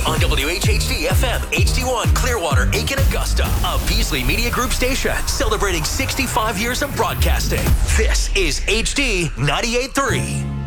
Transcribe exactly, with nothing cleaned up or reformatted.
on W H H D F M, H D one, Clearwater, Aiken, Augusta. A Beasley Media Group station celebrating sixty-five years of broadcasting. This is H D ninety-eight point three.